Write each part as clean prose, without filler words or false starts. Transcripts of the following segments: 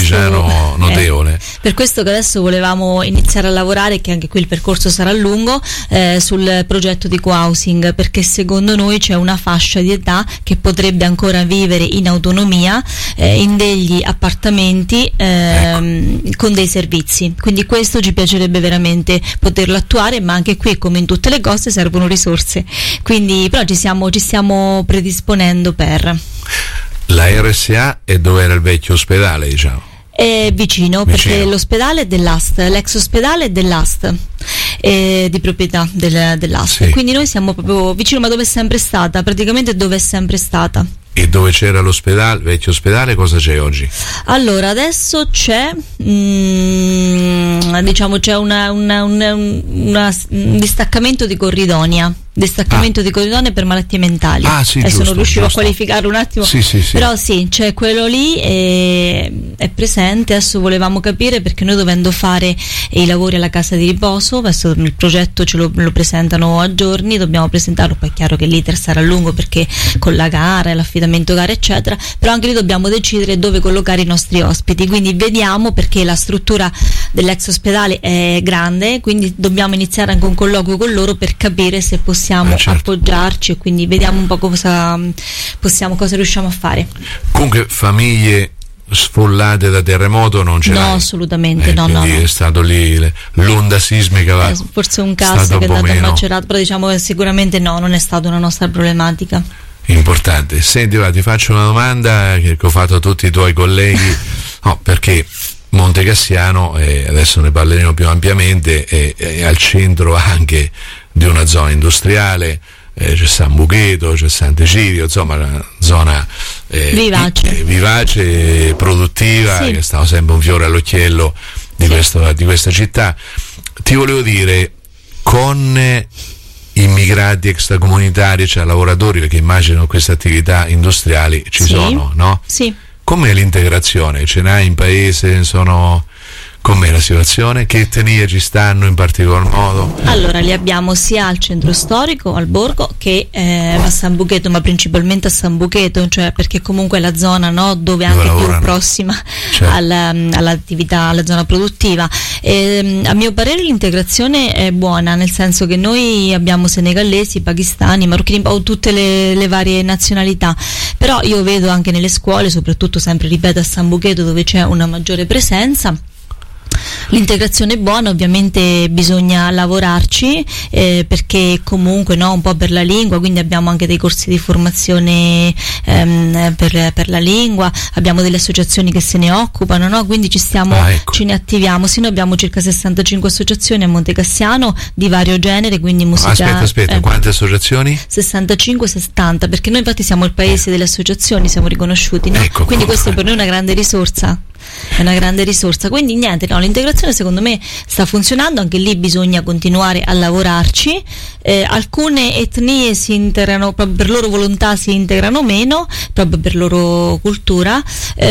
artigiano notevole. Per questo che adesso volevamo iniziare a lavorare, che anche qui il percorso sarà lungo, sul progetto di co-housing, perché secondo noi c'è una fascia di età che potrebbe ancora vivere in autonomia in degli appartamenti con dei servizi, quindi questo ci piacerebbe veramente poterlo attuare, ma anche qui, come in tutte le cose, servono risorse, quindi però ci stiamo predisponendo per. La RSA è dove era il vecchio ospedale, diciamo? È vicino, perché l'ospedale è dell'AST, l'ex ospedale è dell'AST, di proprietà dell'AST, sì. Quindi noi siamo proprio vicino, ma dove è sempre stata, praticamente dove è sempre stata. E dove c'era l'ospedale, vecchio ospedale, cosa c'è oggi? Allora, adesso c'è c'è un distaccamento di corridonia. Di corridonia per malattie mentali. Sì, adesso non riuscivo a qualificarlo un attimo, sì. Però sì, c'è quello lì, è presente. Adesso volevamo capire, perché noi, dovendo fare i lavori alla casa di riposo, adesso il progetto ce lo presentano a giorni, dobbiamo presentarlo, poi è chiaro che l'iter sarà lungo perché con la gara, l'affidamento gara eccetera, però anche lì dobbiamo decidere dove collocare i nostri ospiti, quindi vediamo, perché la struttura dell'ex ospedale è grande, quindi dobbiamo iniziare anche un colloquio con loro per capire se possiamo appoggiarci, e quindi vediamo un po' cosa riusciamo a fare. Comunque famiglie sfollate da terremoto non ce l'hai? No, assolutamente no. È stato lì l'onda sismica, forse un caso che è andato a Macerata, però diciamo che sicuramente non è stata una nostra problematica. Importante. Senti, ti faccio una domanda che ho fatto a tutti i tuoi colleghi, perché Montecassiano, adesso ne parleremo più ampiamente, è al centro anche di una zona industriale, c'è San Bucheto, c'è Sant'Egidio, insomma una zona vivace, produttiva, sì, che stava sempre un fiore all'occhiello di questa città. Ti volevo dire, con immigrati extracomunitari, cioè lavoratori, perché immagino queste attività industriali ci sono, no? Sì. Com'è l'integrazione? Ce n'hai in paese? Com'è la situazione? Che etnie ci stanno in particolar modo? Allora, li abbiamo sia al centro storico, al borgo, che a San Bucheto, ma principalmente a San Bucheto, cioè perché comunque è la zona dove anche lavorano, più prossima, certo, all'attività, alla zona produttiva. A mio parere l'integrazione è buona, nel senso che noi abbiamo senegalesi, pakistani, marocchini, tutte le varie nazionalità, però io vedo anche nelle scuole, soprattutto sempre, ripeto, a San Bucheto, dove c'è una maggiore presenza, l'integrazione è buona. Ovviamente bisogna lavorarci, perché comunque un po' per la lingua, quindi abbiamo anche dei corsi di formazione per la lingua, abbiamo delle associazioni che se ne occupano, quindi ce ne attiviamo. Sì, noi abbiamo circa 65 associazioni a Montecassiano di vario genere, quindi musica. Aspetta, quante associazioni? 65-70, perché noi infatti siamo il paese delle associazioni, siamo riconosciuti, no? Quindi questo per noi è una grande risorsa. Quindi niente, l'integrazione secondo me sta funzionando, anche lì bisogna continuare a lavorarci. Alcune etnie si integrano proprio per loro volontà, si integrano meno proprio per loro cultura,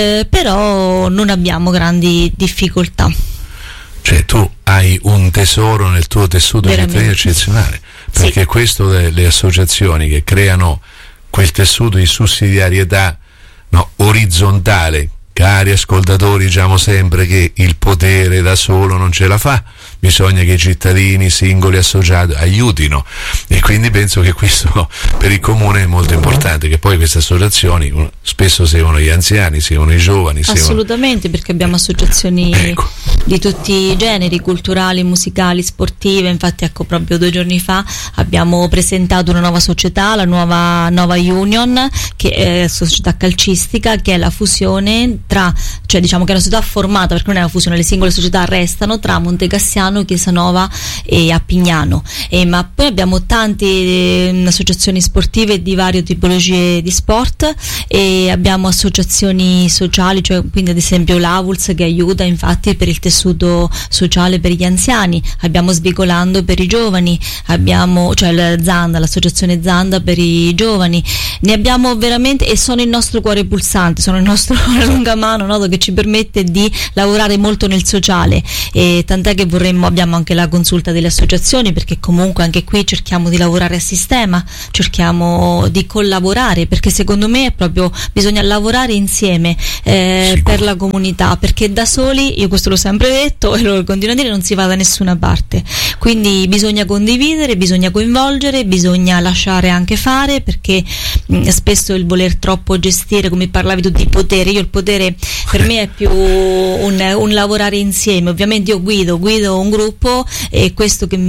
però non abbiamo grandi difficoltà. Cioè tu hai un tesoro nel tuo tessuto eccezionale, perché questo delle associazioni che creano quel tessuto di sussidiarietà orizzontale. Cari ascoltatori, diciamo sempre che il potere da solo non ce la fa, bisogna che i cittadini, singoli, associati aiutino, e quindi penso che questo per il comune è molto importante, che poi queste associazioni spesso seguono gli anziani, seguono i giovani. Assolutamente, perché abbiamo associazioni di tutti i generi, culturali, musicali, sportive. Infatti proprio 2 giorni fa abbiamo presentato una nuova società, la nuova Union, che è società calcistica, che è la fusione cioè diciamo che è una società formata, perché non è una fusione, le singole società restano, tra Montecassiano, Chiesanova e Appignano, ma poi abbiamo tante associazioni sportive di varie tipologie di sport, e abbiamo associazioni sociali, cioè quindi ad esempio l'Avuls, che aiuta infatti per il tessuto sociale per gli anziani, abbiamo Svicolando per i giovani, abbiamo l'associazione Zanda per i giovani, ne abbiamo veramente, e sono il nostro cuore pulsante, sono il nostro lunga mano, che ci permette di lavorare molto nel sociale, e tant'è che vorremmo abbiamo anche la consulta delle associazioni, perché comunque anche qui cerchiamo di lavorare a sistema, cerchiamo di collaborare, perché secondo me è proprio bisogna lavorare insieme per la comunità, perché da soli, io questo l'ho sempre detto e lo continuo a dire, non si va da nessuna parte, quindi bisogna condividere, bisogna coinvolgere, bisogna lasciare anche fare, perché spesso il voler troppo gestire, come parlavi tu di potere, io il potere per me è più un lavorare insieme. Ovviamente io guido un gruppo, e questo che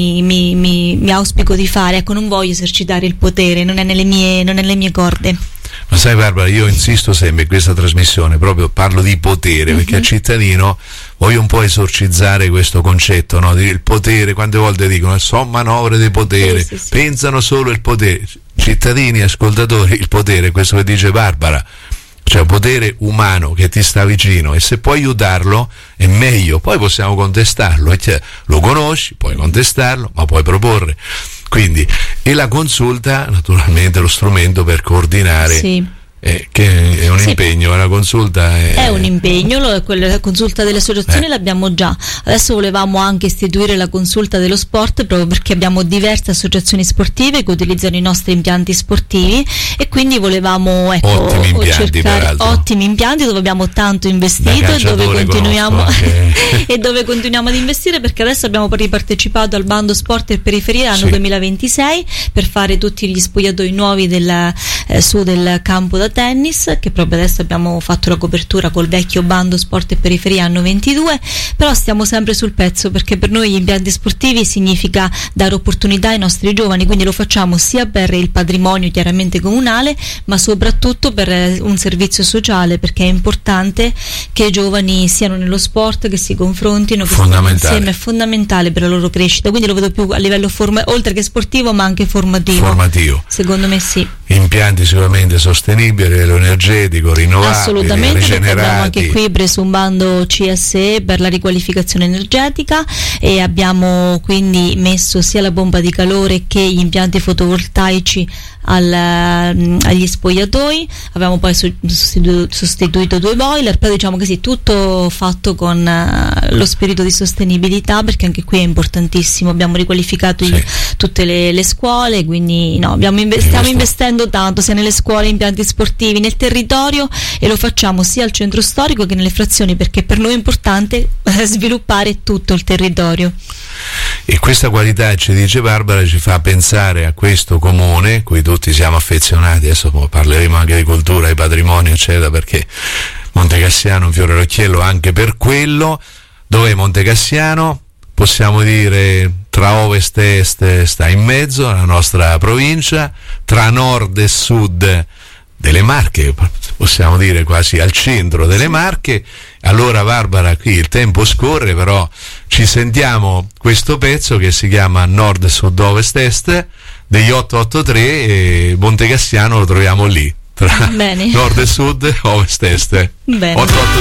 mi auspico di fare, ecco, non voglio esercitare il potere, non è nelle mie corde. Ma sai Barbara, io insisto sempre in questa trasmissione, proprio parlo di potere, perché al cittadino voglio un po' esorcizzare questo concetto, no? Il potere, quante volte dicono sono manovre di potere, sì. Pensano solo il potere. Cittadini, ascoltatori, il potere è questo che dice Barbara, cioè un potere umano che ti sta vicino, e se puoi aiutarlo è meglio, poi possiamo contestarlo, lo conosci, puoi contestarlo, ma puoi proporre. Quindi, e la consulta, naturalmente, lo strumento per coordinare, sì. Che è un impegno, la consulta è un impegno, la consulta delle associazioni l'abbiamo già, adesso volevamo anche istituire la consulta dello sport, proprio perché abbiamo diverse associazioni sportive che utilizzano i nostri impianti sportivi, e quindi volevamo ottimi impianti dove abbiamo tanto investito e dove continuiamo e dove continuiamo ad investire, perché adesso abbiamo ripartecipato al bando sport e periferia anno 2026 per fare tutti gli spogliatoi nuovi del campo da tennis, che proprio adesso abbiamo fatto la copertura col vecchio bando sport e periferia anno 22, però stiamo sempre sul pezzo, perché per noi gli impianti sportivi significa dare opportunità ai nostri giovani, quindi lo facciamo sia per il patrimonio chiaramente comunale, ma soprattutto per un servizio sociale, perché è importante che i giovani siano nello sport, che si confrontino, che stiano insieme, è fondamentale per la loro crescita, quindi lo vedo più a livello oltre che sportivo, ma anche formativo. Secondo me sì. Impianti sicuramente sostenibili, energetico, rinnovabile, assolutamente, perché abbiamo anche qui preso un bando CSE per la riqualificazione energetica, e abbiamo quindi messo sia la pompa di calore che gli impianti fotovoltaici agli spogliatoi. Abbiamo poi sostituito 2 boiler, però diciamo che sì, tutto fatto con lo spirito di sostenibilità, perché anche qui è importantissimo. Abbiamo riqualificato tutte le scuole, quindi stiamo investendo tanto sia nelle scuole, impianti sportivi, nel territorio, e lo facciamo sia al centro storico che nelle frazioni, perché per noi è importante sviluppare tutto il territorio. E questa qualità, ci dice Barbara, ci fa pensare a questo comune cui tutti siamo affezionati. Adesso parleremo anche di cultura, di patrimonio eccetera, perché Montecassiano è un fiore all'occhiello anche per quello. Dov'è Montecassiano? Possiamo dire tra ovest e est sta in mezzo alla nostra provincia, tra nord e sud delle Marche, possiamo dire quasi al centro delle Marche. Allora Barbara, qui il tempo scorre, però ci sentiamo questo pezzo che si chiama Nord, Sud, Ovest, Est degli 883, e Montecassiano lo troviamo lì, tra Nord e Sud, Ovest, Est. 883.